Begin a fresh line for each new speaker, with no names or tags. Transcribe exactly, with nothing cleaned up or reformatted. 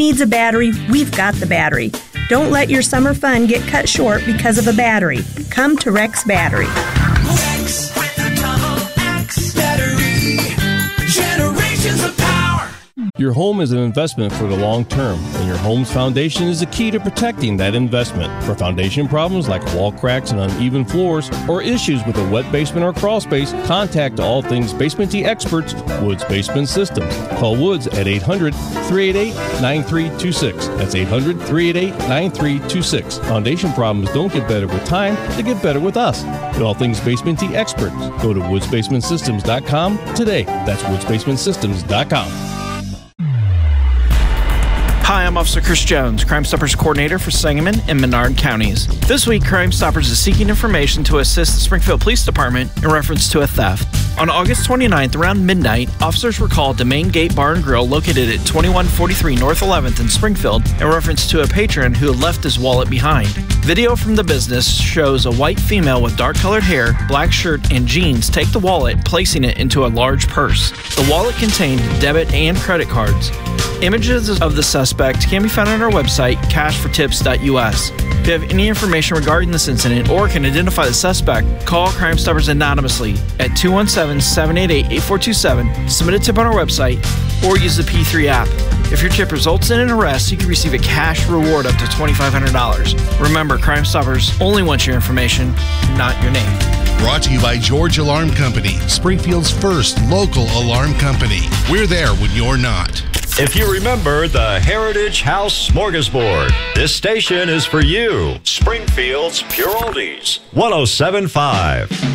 needs a battery, we've got the battery. Don't let your summer fun get cut short because of a battery. Come to Rex Battery.
Rex with a double X battery. Generations of power.
Your home is an investment for the long term, and your home's foundation is the key to protecting that investment. For foundation problems like wall cracks and uneven floors, or issues with a wet basement or crawl space, contact All Things Basementy experts, Woods Basement Systems. Call Woods at eight hundred, three eight eight, nine three two six. That's eight hundred, three eight eight, nine three two six. Foundation problems don't get better with time, they get better with us. The All Things Basementy experts. Go to woods basement systems dot com today. That's woods basement systems dot com.
Hi, I'm Officer Chris Jones, Crime Stoppers Coordinator for Sangamon and Menard Counties. This week, Crime Stoppers is seeking information to assist the Springfield Police Department in reference to a theft. On August twenty-ninth, around midnight, officers were called to Main Gate Bar and Grill located at twenty-one forty-three North eleventh in Springfield in reference to a patron who had left his wallet behind. Video from the business shows a white female with dark-colored hair, black shirt, and jeans take the wallet, placing it into a large purse. The wallet contained debit and credit cards. Images of the suspect can be found on our website, cash for tips dot U S. If you have any information regarding this incident or can identify the suspect, call Crime Stoppers anonymously at two one seven, seven eight eight, eight four two seven, submit a tip on our website, or use the P three app. If your tip results in an arrest, you can receive a cash reward up to twenty-five hundred dollars. Remember, Crime Stoppers only want your information, not your name.
Brought to you by George Alarm Company, Springfield's first local alarm company. We're there when you're not.
If you remember the Heritage House Smorgasbord, this station is for you. Springfield's Pure Oldies, one oh seven point five.